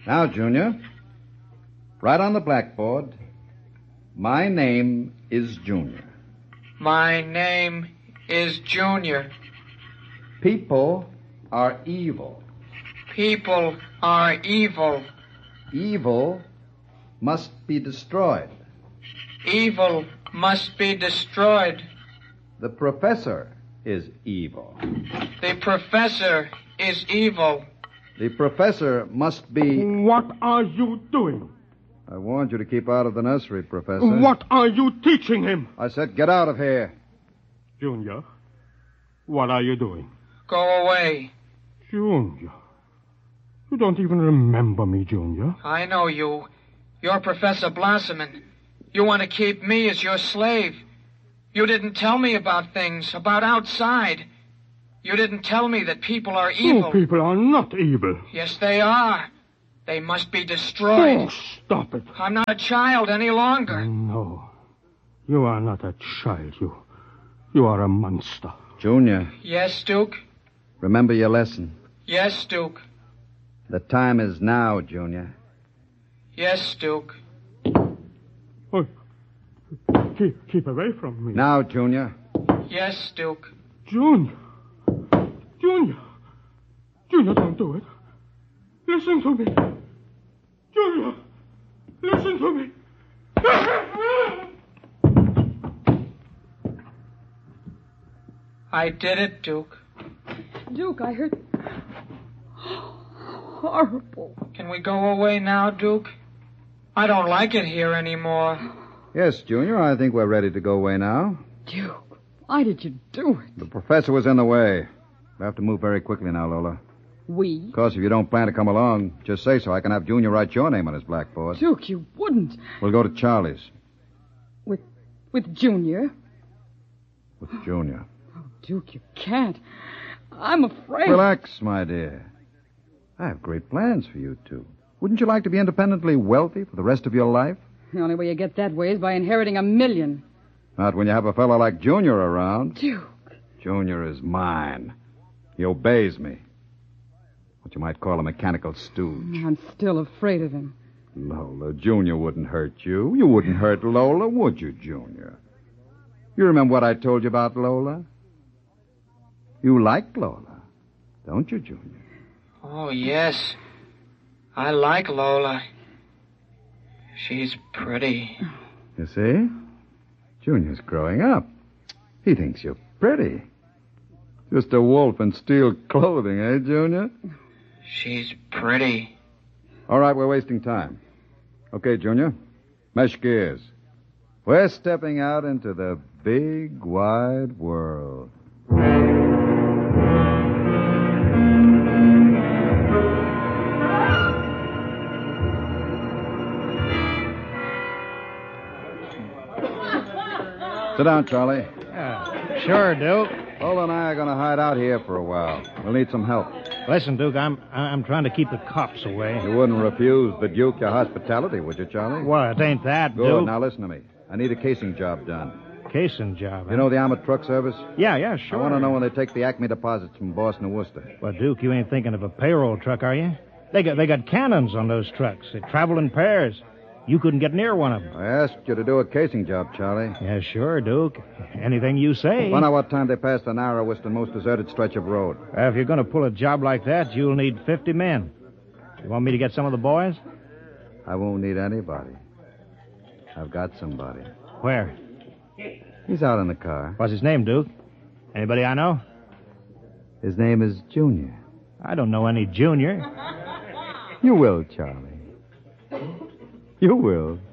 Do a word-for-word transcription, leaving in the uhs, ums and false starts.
Now, Junior, write on the blackboard, my name is Junior. My name is Junior. People are evil. People are evil. Evil must be destroyed. Evil must be destroyed. The professor is evil. The professor is evil. The professor must be... What are you doing? I warned you to keep out of the nursery, Professor. What are you teaching him? I said get out of here. Junior, what are you doing? Go away. Junior, you don't even remember me, Junior. I know you. You're Professor Blossomon. You want to keep me as your slave. You didn't tell me about things, about outside. You didn't tell me that people are evil. Oh, people are not evil. Yes, they are. They must be destroyed. Oh, stop it. I'm not a child any longer. No. You are not a child. You, you are a monster. Junior. Yes, Duke? Remember your lesson. Yes, Duke. The time is now, Junior. Yes, Duke. Oh, keep, keep away from me. Now, Junior. Yes, Duke. Junior. Junior. Junior, don't do it. Listen to me. Junior, listen to me. I did it, Duke. Duke, I heard... Horrible. Can we go away now, Duke? I don't like it here anymore. Yes, Junior, I think we're ready to go away now. Duke, why did you do it? The professor was in the way. We have to move very quickly now, Lola. We? Of course, if you don't plan to come along, just say so. I can have Junior write your name on his blackboard. Duke, you wouldn't. We'll go to Charlie's. With with Junior? With Junior. Oh, Duke, you can't. I'm afraid. Relax, my dear. I have great plans for you two. Wouldn't you like to be independently wealthy for the rest of your life? The only way you get that way is by inheriting a million. Not when you have a fellow like Junior around. Duke. Junior is mine. He obeys me. What you might call a mechanical stooge. I'm still afraid of him. Lola, Junior wouldn't hurt you. You wouldn't hurt Lola, would you, Junior? You remember what I told you about Lola? You like Lola, don't you, Junior? Oh, yes. I like Lola. She's pretty. You see? Junior's growing up. He thinks you're pretty. Just a wolf in steel clothing, eh, Junior? She's pretty. All right, we're wasting time. Okay, Junior. Mesh gears. We're stepping out into the big, wide world. Sit down, Charlie. Yeah, sure, Duke. Lola and I are going to hide out here for a while. We'll need some help. Listen, Duke, I'm I'm trying to keep the cops away. You wouldn't refuse the Duke your hospitality, would you, Charlie? What, ain't that, Good. Duke? Now listen to me. I need a casing job done. Casing job, huh? You know the Armored Truck Service? Yeah, yeah, sure. I want to know when they take the Acme deposits from Boston to Worcester. Well, Duke, you ain't thinking of a payroll truck, are you? They got they got cannons on those trucks. They travel in pairs. You couldn't get near one of them. I asked you to do a casing job, Charlie. Yeah, sure, Duke. Anything you say. Find out what time they pass the narrowest and most deserted stretch of road. Uh, if you're going to pull a job like that, you'll need fifty men. You want me to get some of the boys? I won't need anybody. I've got somebody. Where? He's out in the car. What's his name, Duke? Anybody I know? His name is Junior. I don't know any Junior. You will, Charlie. You will.